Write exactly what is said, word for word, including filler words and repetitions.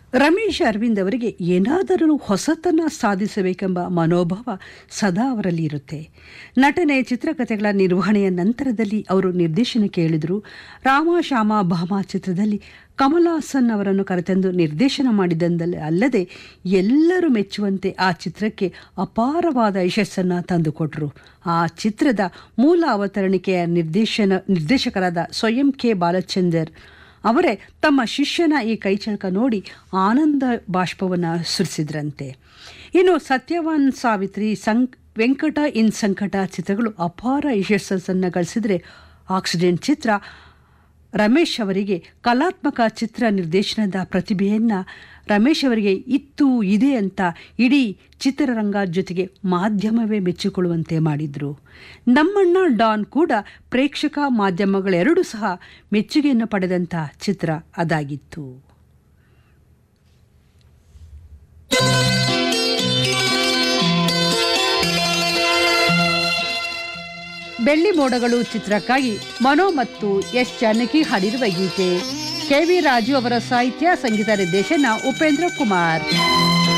ರಮೇಶ್ ಅರವಿಂದ್ ಅವರಿಗೆ ಏನಾದರೂ ಹೊಸತನ್ನು ಸಾಧಿಸಬೇಕೆಂಬ ಮನೋಭಾವ ಸದಾ ಅವರಲ್ಲಿ ಇರುತ್ತೆ. ನಟನೆ, ಚಿತ್ರಕಥೆಗಳ ನಿರ್ವಹಣೆಯ ನಂತರದಲ್ಲಿ ಅವರು ನಿರ್ದೇಶನ ಕೇಳಿದರು. ರಾಮ ಶ್ಯಾಮ ಭಾಮ ಚಿತ್ರದಲ್ಲಿ ಕಮಲ್ ಹಾಸನ್ ಅವರನ್ನು ಕರೆತಂದು ನಿರ್ದೇಶನ ಮಾಡಿದಂದಲ್ಲ ಅಲ್ಲದೆ ಎಲ್ಲರೂ ಮೆಚ್ಚುವಂತೆ ಆ ಚಿತ್ರಕ್ಕೆ ಅಪಾರವಾದ ಯಶಸ್ಸನ್ನು ತಂದುಕೊಟ್ರು. ಆ ಚಿತ್ರದ ಮೂಲ ಅವತರಣಿಕೆಯ ನಿರ್ದೇಶನ ನಿರ್ದೇಶಕರಾದ ಸ್ವಯಂ ಕೆ ಬಾಲಚಂದರ್ ಅವರೇ ತಮ್ಮ ಶಿಷ್ಯನ ಈ ಕೈಚಳಕ ನೋಡಿ ಆನಂದ ಬಾಷ್ಪವನ್ನು ಸುರಿಸಿದ್ರಂತೆ. ಇನ್ನು ಸತ್ಯವಾನ್ ಸಾವಿತ್ರಿ, ಸಂಕ್ ವೆಂಕಟ ಇನ್ ಸಂಕಟ ಚಿತ್ರಗಳು ಅಪಾರ ಯಶಸ್ಸನ್ನು ಗಳಿಸಿದರೆ, ಆಕ್ಸಿಡೆಂಟ್ ಚಿತ್ರ ರಮೇಶ್ ಅವರಿಗೆ ಕಲಾತ್ಮಕ ಚಿತ್ರ ನಿರ್ದೇಶನದ ಪ್ರತಿಭೆಯನ್ನು ರಮೇಶ್ ಅವರಿಗೆ ಇತ್ತು ಇದೆ ಅಂತ ಇಡೀ ಚಿತ್ರರಂಗ ಜೊತೆಗೆ ಮಾಧ್ಯಮವೇ ಮೆಚ್ಚಿಕೊಳ್ಳುವಂತೆ ಮಾಡಿದರು. ನಮ್ಮಣ್ಣ ಡಾನ್ ಕೂಡ ಪ್ರೇಕ್ಷಕ ಮಾಧ್ಯಮಗಳೆರಡೂ ಸಹ ಮೆಚ್ಚುಗೆಯನ್ನು ಪಡೆದಂಥ ಚಿತ್ರ ಅದಾಗಿತ್ತು. ಬೆಳ್ಳಿ ಮೋಡಗಳು ಚಿತ್ರಕ್ಕಾಗಿ ಮನೋ ಮತ್ತು ಎಸ್ ಜಾನಕಿ ಹಾಡಿರುವ ಗೀತೆ. ಕೆ ವಿ ರಾಜು ಅವರ ಸಾಹಿತ್ಯ, ಸಂಗೀತ ನಿರ್ದೇಶನ ಉಪೇಂದ್ರ ಕುಮಾರ್.